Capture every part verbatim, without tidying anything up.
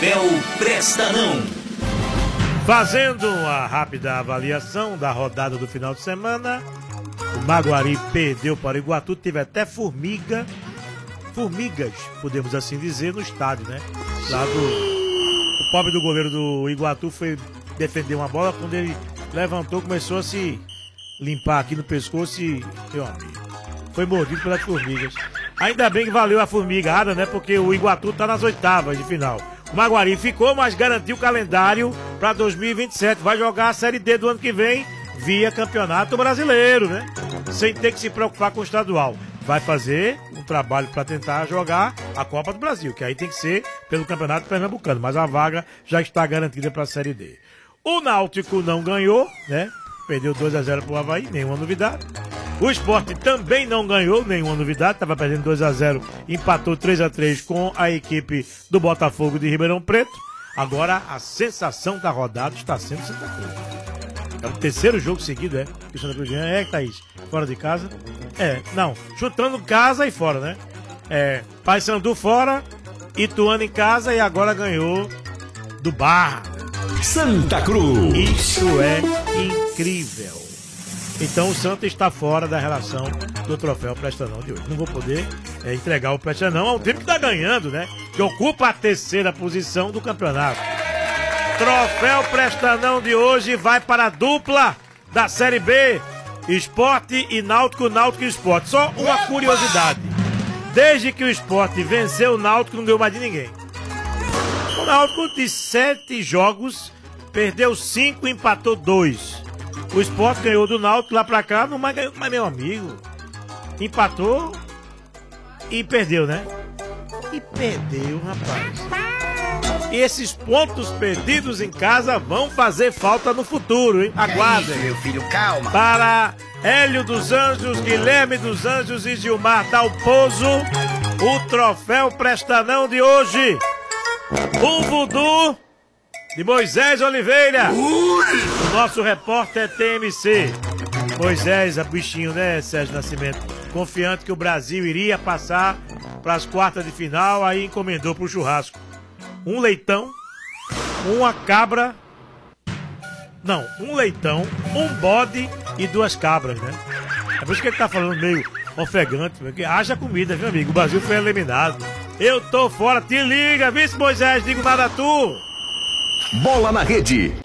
Troféu Presta Não. Fazendo uma rápida avaliação da rodada do final de semana, o Maguari perdeu para o Iguatu, teve até formiga, formigas, podemos assim dizer, no estádio, né? Lá do... O pobre do goleiro do Iguatu foi defender uma bola, quando ele levantou, começou a se limpar aqui no pescoço e, meu amigo, foi mordido pelas formigas. Ainda bem que valeu a formigada, né? Porque o Iguatu tá nas oitavas de final. O Maguari ficou, mas garantiu o calendário para dois mil e vinte e sete. Vai jogar a Série D do ano que vem via Campeonato Brasileiro, né? Sem ter que se preocupar com o estadual. Vai fazer um trabalho para tentar jogar a Copa do Brasil, que aí tem que ser pelo Campeonato Pernambucano, mas a vaga já está garantida para a Série D. O Náutico não ganhou, né? Perdeu dois a zero pro Avaí, nenhuma novidade. O Sport também não ganhou, nenhuma novidade, estava perdendo dois a zero, empatou três a três com a equipe do Botafogo de Ribeirão Preto. Agora a sensação da rodada está sendo Santa Cruz. É o terceiro jogo seguido, é? Que o Santa Cruz ganha. É, Thaís? Fora de casa? É, não, chutando casa e fora, né? É, Paysandu fora, Ituano em casa e agora ganhou do Barra. Santa Cruz. Isso é incrível. Então o Santa está fora da relação do troféu Presta Não de hoje. Não vou poder é, entregar o Presta Não ao time que está ganhando, né? Que ocupa a terceira posição do campeonato. Troféu Presta Não de hoje vai para a dupla da Série B, Sport e Náutico, Náutico e Sport. Só uma curiosidade. Desde que o Sport venceu o Náutico, não ganhou mais de ninguém. O Náutico de sete jogos, perdeu cinco e empatou dois. O Sport ganhou do Náutico lá pra cá, não mais ganhou, mas meu amigo, empatou e perdeu, né? E perdeu, rapaz. E esses pontos perdidos em casa vão fazer falta no futuro, hein? Aguardem. Meu filho, calma. Para Hélio dos Anjos, Guilherme dos Anjos e Gilmar Dalpozo, o troféu Presta Não de hoje. O voodoo de Moisés Oliveira, o nosso repórter T M C. Moisés, a bichinho, né, Sérgio Nascimento? Confiante que o Brasil iria passar para as quartas de final, aí encomendou pro churrasco um leitão, uma cabra, não, um leitão, um bode e duas cabras, né? É por isso que ele tá falando meio ofegante, porque haja comida, viu, amigo? O Brasil foi eliminado. Eu tô fora, te liga, vice Moisés, digo nada a tu. Bola na rede.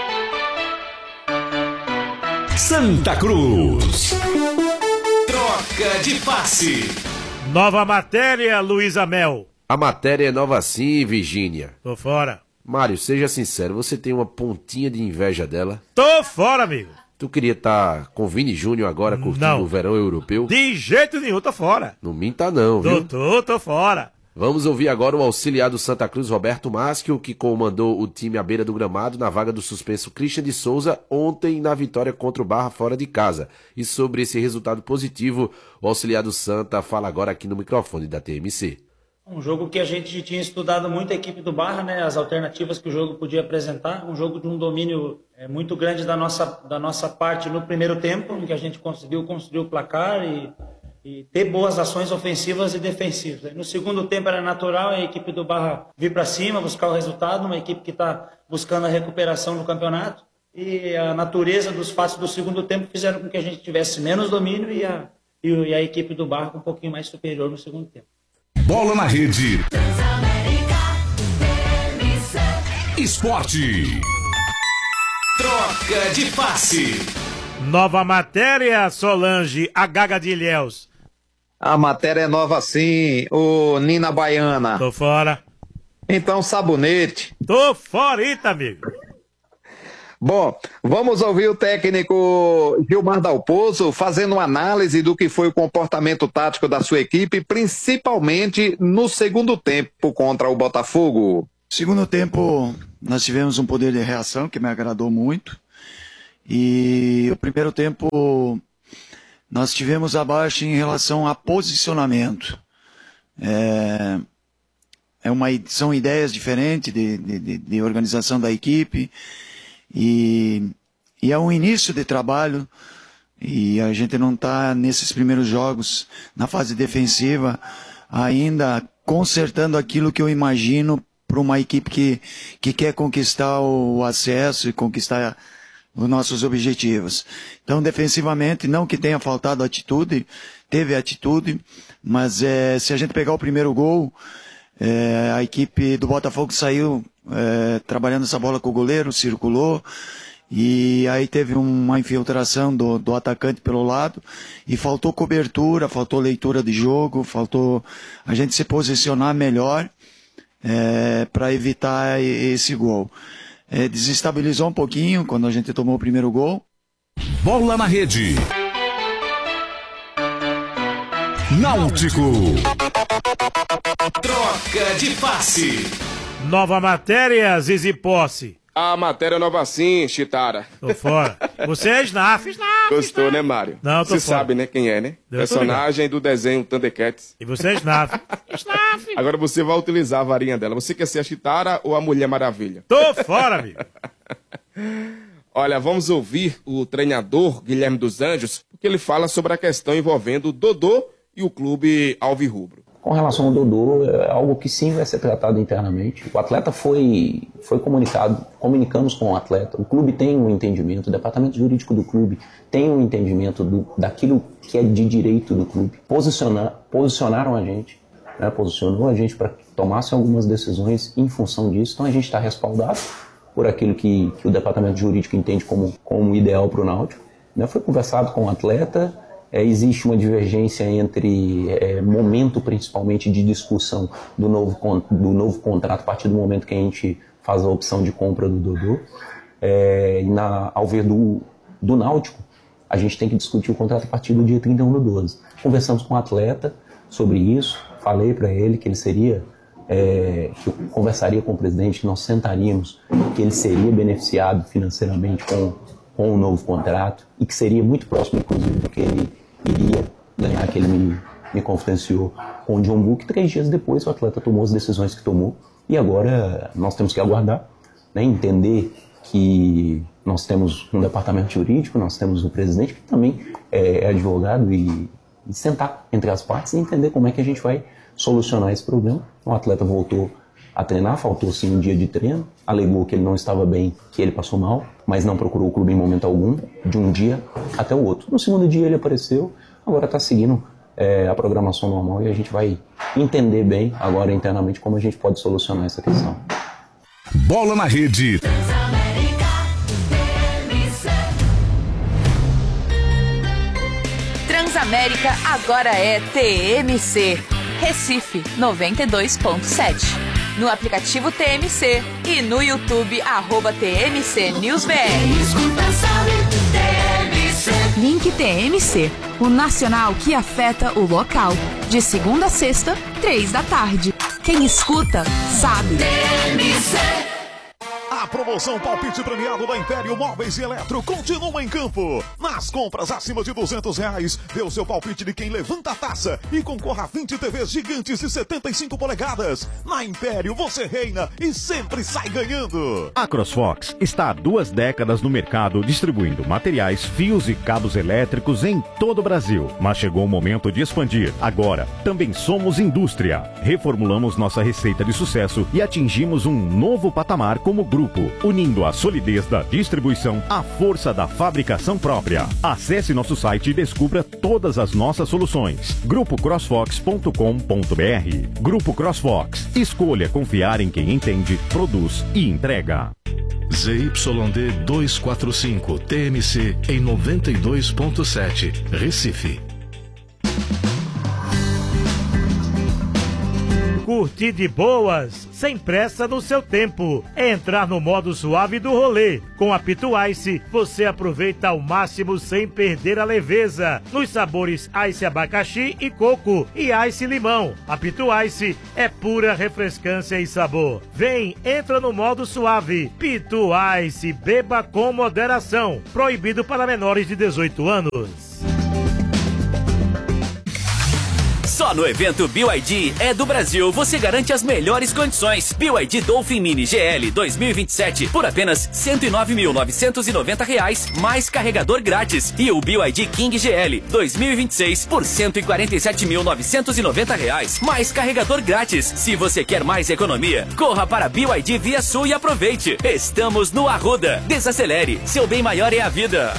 Santa Cruz. Troca de passe. Nova matéria, Luísa Mel. A matéria é nova sim, Virgínia. Tô fora. Mário, seja sincero, você tem uma pontinha de inveja dela? Tô fora, amigo. Tu queria estar tá com Vini Júnior agora curtindo não. o verão europeu? De jeito nenhum, tô fora. Não minta não, viu? Tô, tô, tô fora. Vamos ouvir agora o auxiliar do Santa Cruz, Roberto Maschio, que comandou o time à beira do gramado na vaga do suspenso Christian de Souza ontem na vitória contra o Barra fora de casa. E sobre esse resultado positivo, o auxiliar do Santa fala agora aqui no microfone da T M C. Um jogo que a gente tinha estudado muito a equipe do Barra, né, as alternativas que o jogo podia apresentar. Um jogo de um domínio é, muito grande da nossa, da nossa parte no primeiro tempo, em que a gente conseguiu construir o placar e, e ter boas ações ofensivas e defensivas. No segundo tempo era natural a equipe do Barra vir para cima, buscar o resultado, uma equipe que está buscando a recuperação no campeonato. E a natureza dos fatos do segundo tempo fizeram com que a gente tivesse menos domínio e a, e a equipe do Barra um pouquinho mais superior no segundo tempo. Bola na rede. Esporte. Troca de passe. Nova matéria, Solange, a Gaga de Ilhéus. A matéria é nova sim, ô Nina Baiana. Tô fora. Então, sabonete. Tô fora, amigo. Bom, vamos ouvir o técnico Gilmar Dalpozo fazendo uma análise do que foi o comportamento tático da sua equipe, principalmente no segundo tempo contra o Botafogo. Segundo tempo, nós tivemos um poder de reação que me agradou muito. E o primeiro tempo, nós tivemos abaixo em relação a posicionamento. É, é uma, são ideias diferentes de, de, de organização da equipe. E, e é um início de trabalho e a gente não está nesses primeiros jogos, na fase defensiva, ainda consertando aquilo que eu imagino para uma equipe que, que quer conquistar o acesso e conquistar os nossos objetivos. Então, defensivamente, não que tenha faltado atitude, teve atitude, mas é, se a gente pegar o primeiro gol, é, a equipe do Botafogo saiu é, trabalhando essa bola com o goleiro, circulou, e aí teve uma infiltração do, do atacante pelo lado, e faltou cobertura, faltou leitura de jogo, faltou a gente se posicionar melhor é, para evitar esse gol. É, desestabilizou um pouquinho quando a gente tomou o primeiro gol. Bola na rede. Náutico. Troca de passe. Nova matéria, Zizi Posse. A matéria nova sim, Chitara. Tô fora. Você é Snaf, Snaf. Gostou, Snaf. né, Mário? Não, tô Você fora. sabe, né, quem é, né? Eu tô Personagem do desenho Thundercats. E você é Snaf. Snaf. Agora você vai utilizar a varinha dela. Você quer ser a Chitara ou a Mulher Maravilha? Tô fora, amigo. Olha, vamos ouvir o treinador Guilherme dos Anjos, porque ele fala sobre a questão envolvendo o Dodô e o clube alvirrubro. Com relação ao Dodô, é algo que sim vai ser tratado internamente. O atleta foi, foi comunicado, comunicamos com o atleta, o clube tem um entendimento, o departamento jurídico do clube tem um entendimento do, daquilo que é de direito do clube. Posicionar, posicionaram a gente, né, posicionou a gente para que tomassem algumas decisões em função disso, então a gente está respaldado por aquilo que, que o departamento jurídico entende como, como ideal para o Náutico. Né, foi conversado com o atleta. É, existe uma divergência entre é, momento, principalmente, de discussão do novo, do novo contrato a partir do momento que a gente faz a opção de compra do Dodô. É, e na, ao ver do, do Náutico, a gente tem que discutir o contrato a partir do dia trinta e um do doze. Conversamos com o atleta sobre isso, falei para ele que ele seria, é, que eu conversaria com o presidente, que nós sentaríamos, que ele seria beneficiado financeiramente com, com o novo contrato e que seria muito próximo, inclusive, do que ele iria ganhar, que ele me, me confidenciou com o John Book. Três dias depois o atleta tomou as decisões que tomou e agora nós temos que aguardar, né, entender que nós temos um departamento jurídico, nós temos um presidente que também é, é advogado e, e sentar entre as partes e entender como é que a gente vai solucionar esse problema. O atleta voltou a treinar, faltou sim um dia de treino, alegou que ele não estava bem, que ele passou mal, mas não procurou o clube em momento algum, de um dia até o outro. No segundo dia ele apareceu, agora está seguindo é, a programação normal e a gente vai entender bem agora internamente como a gente pode solucionar essa questão. Bola na rede. Transamérica agora é T M C. Recife noventa e dois ponto sete. No aplicativo T M C e no YouTube, arroba T M C News B R. Link T M C, o nacional que afeta o local. De segunda a sexta, três da tarde. Quem escuta, sabe. T M C. A promoção Palpite Premiado da Império Móveis e Eletro continua em campo. Nas compras acima de duzentos reais, dê o seu palpite de quem levanta a taça e concorra a vinte T Vs gigantes de setenta e cinco polegadas. Na Império você reina e sempre sai ganhando. A CrossFox está há duas décadas no mercado distribuindo materiais, fios e cabos elétricos em todo o Brasil. Mas chegou o momento de expandir. Agora, também somos indústria. Reformulamos nossa receita de sucesso e atingimos um novo patamar como grupo, unindo a solidez da distribuição à força da fabricação própria. Acesse nosso site e descubra todas as nossas soluções. grupo crossfox ponto com ponto b r. Grupo CrossFox. Escolha confiar em quem entende, produz e entrega. Z Y D duzentos e quarenta e cinco T M C em noventa e dois ponto sete, Recife. Curtir de boas, sem pressa no seu tempo. É entrar no modo suave do rolê. Com a Pito Ice, você aproveita ao máximo sem perder a leveza. Nos sabores Ice Abacaxi e Coco e Ice Limão. A Pito Ice é pura refrescância e sabor. Vem, entra no modo suave. Pito Ice, beba com moderação. Proibido para menores de dezoito anos. Só Só no evento B Y D é do Brasil você garante as melhores condições. B Y D Dolphin Mini G L dois mil e vinte e sete por apenas cento e nove mil novecentos e noventa reais, mais carregador grátis. E o B Y D King G L dois mil e vinte e seis por cento e quarenta e sete mil novecentos e noventa reais, mais carregador grátis. Se você quer mais economia, corra para B Y D Via Sul e aproveite. Estamos no Arruda. Desacelere, seu bem maior é a vida.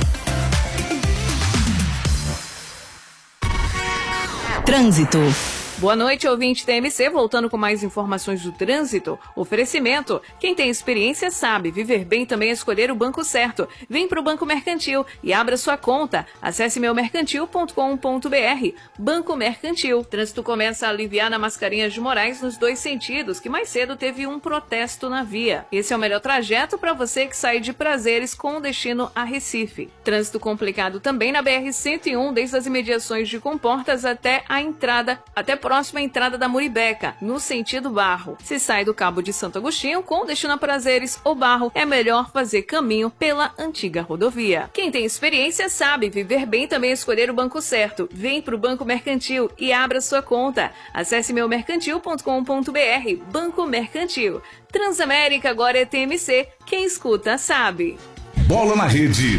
Trânsito. Boa noite, ouvinte T M C, voltando com mais informações do trânsito. Oferecimento. Quem tem experiência sabe, viver bem também é escolher o banco certo. Vem para o Banco Mercantil e abra sua conta. Acesse meu mercantil ponto com ponto b r. Banco Mercantil. Trânsito começa a aliviar na Mascarenhas de Moraes nos dois sentidos, que mais cedo teve um protesto na via. Esse é o melhor trajeto para você que sai de Prazeres com destino a Recife. Trânsito complicado também na B R cento e um, desde as imediações de Comportas até a entrada, até próxima entrada da Muribeca, no sentido Barro. Se sai do Cabo de Santo Agostinho com destino a Prazeres ou Barro, é melhor fazer caminho pela antiga rodovia. Quem tem experiência sabe, viver bem também é escolher o banco certo. Vem para o Banco Mercantil e abra sua conta. Acesse meu mercantil ponto com ponto b r. Banco Mercantil. Transamérica agora é T M C. Quem escuta sabe. Bola na Rede.